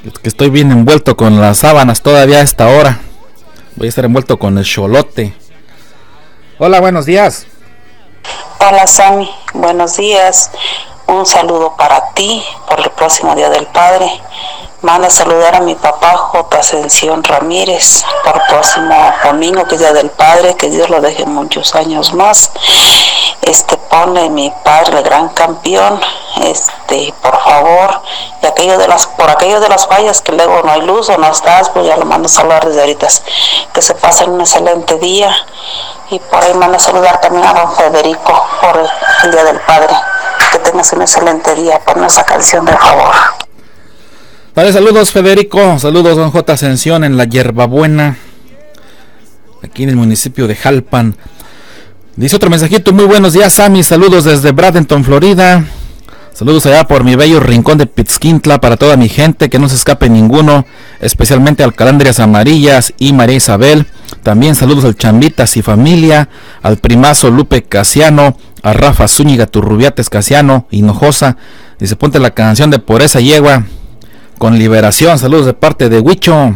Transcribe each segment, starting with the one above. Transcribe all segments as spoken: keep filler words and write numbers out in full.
que estoy bien envuelto con las sábanas todavía a esta hora. Voy a estar envuelto con el xolote. Hola, buenos días. Hola, Sammy, buenos días. Un saludo para ti por el próximo Día del Padre. Manda a saludar a mi papá J. Ascensión Ramírez por el próximo domingo, que es Día del Padre, que Dios lo deje muchos años más. Este, pone mi padre el gran campeón, este, por favor, y aquello de las, por aquello de las fallas que luego no hay luz o no estás, pues ya lo mando a saludar desde ahorita. Que se pasen un excelente día, y por ahí mando a saludar también a don Federico por el, el Día del Padre. Que tengas un excelente día. Ponme esa canción, de favor. Dale, saludos, Federico. Saludos, don J. Ascensión, en la Hierbabuena, aquí en el municipio de Jalpan. Dice otro mensajito: muy buenos días, Sammy. Saludos desde Bradenton, Florida. Saludos allá por mi bello rincón de Pitzquintla, para toda mi gente, que no se escape ninguno, especialmente al Calandrias Amarillas y María Isabel. También saludos al Chambitas y familia, al primazo Lupe Casiano, a Rafa Zúñiga Turrubiates Casiano, Hinojosa. Dice: ponte la canción de Por esa yegua con Liberación. Saludos de parte de Huicho.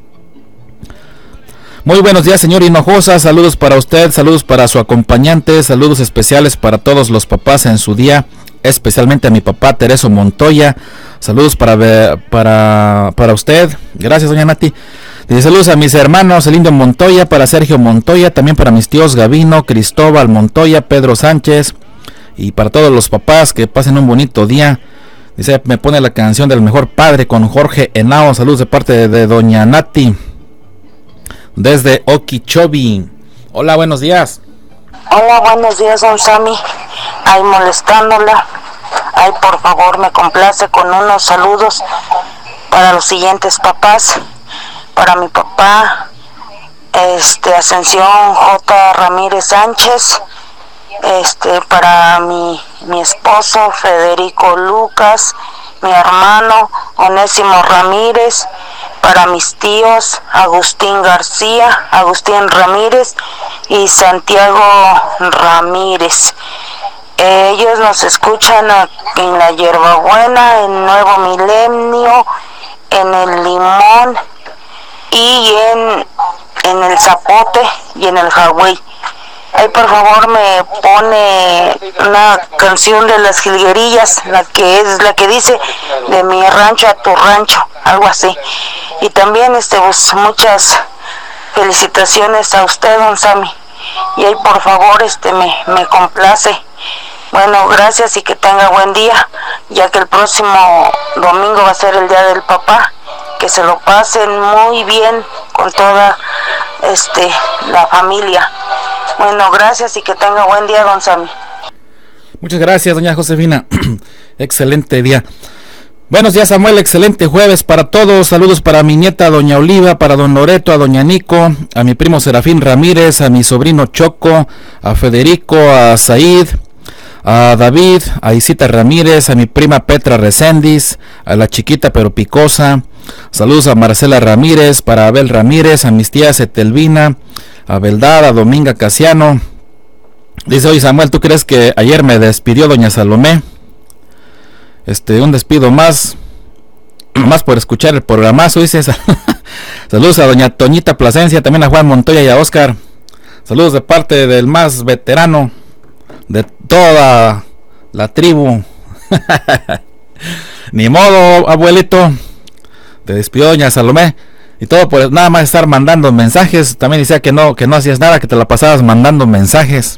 Muy buenos días, señor Hinojosa. Saludos para usted, saludos para su acompañante, saludos especiales para todos los papás en su día, especialmente a mi papá Tereso Montoya. Saludos para, para, para usted. Gracias, doña Nati. Dice: saludos a mis hermanos, el Indio Montoya, para Sergio Montoya, también para mis tíos Gavino, Cristóbal Montoya, Pedro Sánchez, y para todos los papás, que pasen un bonito día. Dice: me pone la canción del Mejor Padre con Jorge Henao. Saludos de parte de, de doña Nati, desde Okeechobee. Hola, buenos días. Hola, buenos días, don Sammy. Ahí molestándola. Ay, por favor, me complace con unos saludos para los siguientes papás. Para mi papá, este, Ascensión J. Ramírez Sánchez. Este, para mi, mi esposo Federico Lucas, mi hermano Onésimo Ramírez, para mis tíos Agustín García, Agustín Ramírez y Santiago Ramírez. Ellos nos escuchan en la Hierbabuena, en Nuevo Milenio, en el Limón y en, en el Zapote y en el Hawái. Ahí por favor me pone una canción de las Jilguerillas, la que es la que dice de mi rancho a tu rancho, algo así. Y también este pues muchas felicitaciones a usted, don Sammy. Y ahí por favor este me, me complace. Bueno, gracias y que tenga buen día, ya que el próximo domingo va a ser el Día del Papá. Que se lo pasen muy bien con toda este la familia. Bueno, gracias y que tenga buen día, don Sammy. Muchas gracias, doña Josefina. Excelente día. Buenos días, Samuel. Excelente jueves para todos. Saludos para mi nieta, doña Oliva, para don Loreto, a doña Nico, a mi primo Serafín Ramírez, a mi sobrino Choco, a Federico, a Said, a David, a Isita Ramírez, a mi prima Petra Recendis, a la chiquita pero picosa. Saludos a Marcela Ramírez, para Abel Ramírez, a mis tías Etelvina, a Beldad, a Dominga Casiano. Dice: oye, Samuel, ¿tú crees que ayer me despidió doña Salomé? Este, un despido más, más por escuchar el programazo, dice. Saludos a doña Toñita Plasencia, también a Juan Montoya y a Oscar. Saludos de parte del más veterano de toda la tribu. Ni modo, abuelito, te despidió doña Salomé. Y todo por nada más estar mandando mensajes. También decía que no, que no hacías nada, que te la pasabas mandando mensajes.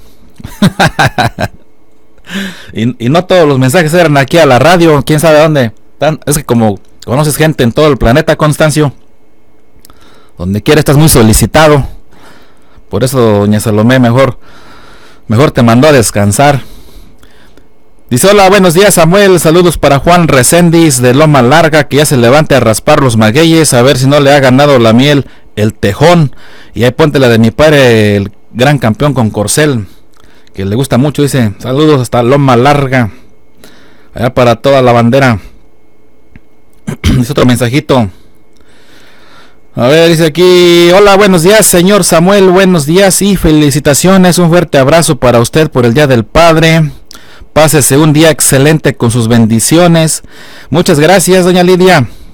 y, y no todos los mensajes eran aquí a la radio, quién sabe dónde. Es que como conoces gente en todo el planeta, Constancio, donde quiera estás muy solicitado. Por eso doña Salomé mejor, mejor te mandó a descansar. Dice: hola, buenos días, Samuel. Saludos para Juan Recendis de Loma Larga, que ya se levante a raspar los magueyes, a ver si no le ha ganado la miel el tejón. Y ahí ponte la de mi padre, el gran campeón con corcel, que le gusta mucho. Dice: saludos hasta Loma Larga, allá para toda la bandera. Dice otro mensajito. A ver, dice aquí: hola, buenos días, señor Samuel. Buenos días y felicitaciones. Un fuerte abrazo para usted por el Día del Padre. Pásese un día excelente con sus bendiciones. Muchas gracias, doña Lidia.